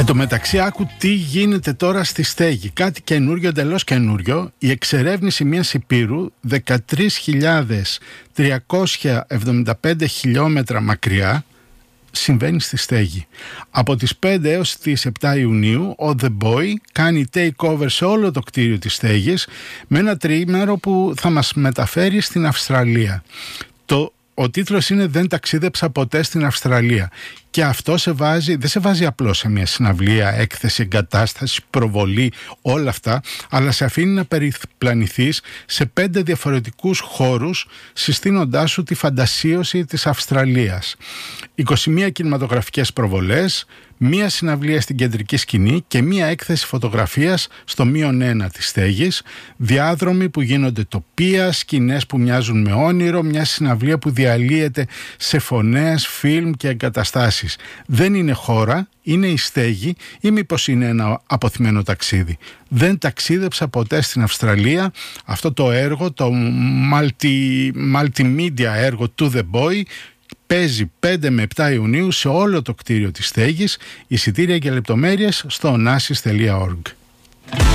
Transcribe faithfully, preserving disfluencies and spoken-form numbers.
Εν τω μεταξύ, άκου τι γίνεται τώρα στη Στέγη. Κάτι καινούριο, εντελώς καινούριο. Η εξερεύνηση μιας υπήρου δεκατρείς χιλιάδες τριακόσια εβδομήντα πέντε χιλιόμετρα μακριά συμβαίνει στη Στέγη. Από τις πέντε έως τις επτά Ιουνίου ο The Boy κάνει takeover σε όλο το κτίριο της Στέγης με ένα τριήμερο που θα μας μεταφέρει στην Αυστραλία. Το Ο τίτλος είναι «Δεν ταξίδεψα ποτέ στην Αυστραλία». Και αυτό σε βάζει, δεν σε βάζει απλώς σε μια συναυλία, έκθεση, εγκατάσταση, προβολή, όλα αυτά, αλλά σε αφήνει να περιπλανηθείς σε πέντε διαφορετικούς χώρους, συστήνοντάς σου τη φαντασίωση της Αυστραλίας. είκοσι μία κινηματογραφικές προβολές, μία συναυλία στην κεντρική σκηνή και μία έκθεση φωτογραφίας στο μείον ένα της Στέγης, διάδρομοι που γίνονται τοπία, σκηνές που μοιάζουν με όνειρο, μια συναυλία που διαλύεται σε φωνές, φιλμ και εγκαταστάσεις. Δεν είναι χώρα, είναι η Στέγη ή μήπως είναι ένα αποθυμένο ταξίδι. Δεν ταξίδεψα ποτέ στην Αυστραλία. Αυτό το έργο, το multi, multimedia έργο του The Boy, παίζει πέντε με επτά Ιουνίου σε όλο το κτίριο της Στέγης. Εισιτήρια και λεπτομέρειες στο onassis τελεία org.